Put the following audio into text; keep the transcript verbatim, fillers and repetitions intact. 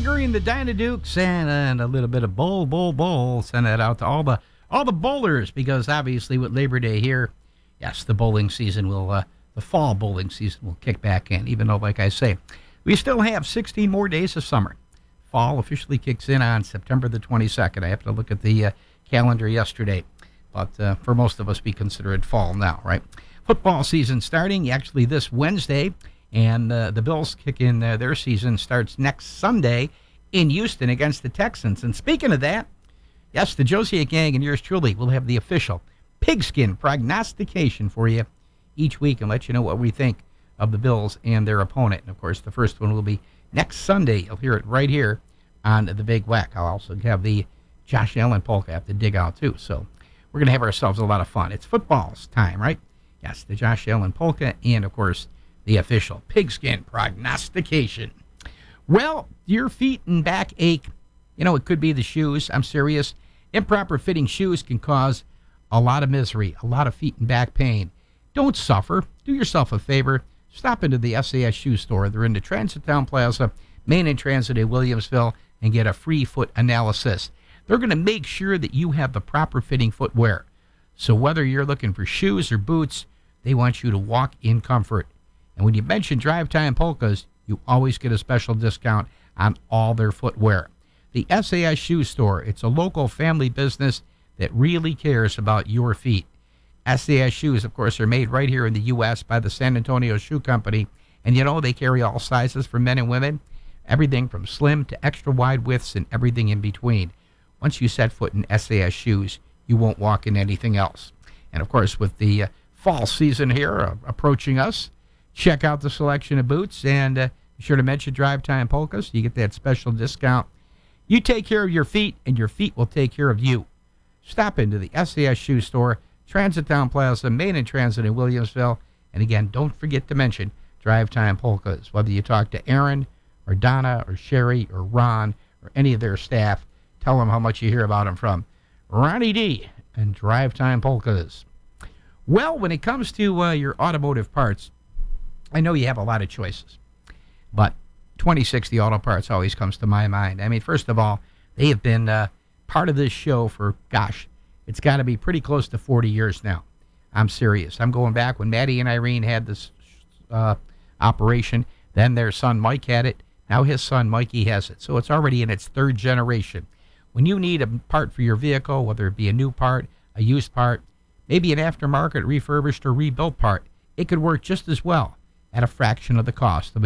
Gregory and the Dynadukes, and, uh, and a little bit of bowl, bowl, bowl. Send that out to all the all the bowlers, because obviously with Labor Day here, yes, the bowling season will, uh, the fall bowling season will kick back in, even though, like I say, we still have sixteen more days of summer. Fall officially kicks in on September the twenty-second. I have to look at the uh, calendar yesterday, but uh, for most of us, we consider it fall now, right? Football season starting actually this Wednesday, and uh, the Bills kick in uh, their season starts next Sunday in Houston against the Texans. And speaking of that, yes, the Josiah Gang and yours truly will have the official pigskin prognostication for you each week and let you know what we think of the Bills and their opponent. And, of course, the first one will be next Sunday. You'll hear it right here on the Big Whack. I'll also have the Josh Allen polka I have to dig out, too. So we're going to have ourselves a lot of fun. It's football's time, right? Yes, the Josh Allen polka and, of course, the official pigskin prognostication. Well, your feet and back ache. You know, it could be the shoes. I'm serious. Improper fitting shoes can cause a lot of misery, a lot of feet and back pain. Don't suffer. Do yourself a favor. Stop into the S A S Shoe Store. They're in the Transit Town Plaza, Main and Transit in Williamsville, and get a free foot analysis. They're going to make sure that you have the proper fitting footwear. So whether you're looking for shoes or boots, they want you to walk in comfort. And when you mention Drive Time Polkas, you always get a special discount on all their footwear. The S A S Shoe Store, it's a local family business that really cares about your feet. S A S shoes, of course, are made right here in the U S by the San Antonio Shoe Company. And, you know, they carry all sizes for men and women, everything from slim to extra wide widths and everything in between. Once you set foot in S A S shoes, you won't walk in anything else. And, of course, with the uh, fall season here uh, approaching us, check out the selection of boots, and uh, be sure to mention Drive Time Polkas. You get that special discount. You take care of your feet, and your feet will take care of you. Stop into the S A S Shoe Store, Transit Town Plaza, Main and Transit in Williamsville. And again, don't forget to mention Drive Time Polkas. Whether you talk to Aaron or Donna or Sherry or Ron or any of their staff, tell them how much you hear about them from Ronnie D and Drive Time Polkas. Well, when it comes to uh, your automotive parts, I know you have a lot of choices, but twenty sixty Auto Parts always comes to my mind. I mean, first of all, they have been uh, part of this show for, gosh, it's got to be pretty close to forty years now. I'm serious. I'm going back when Maddie and Irene had this uh, operation. Then their son Mike had it. Now his son Mikey has it. So it's already in its third generation. When you need a part for your vehicle, whether it be a new part, a used part, maybe an aftermarket, refurbished, or rebuilt part, it could work just as well at a fraction of the cost of a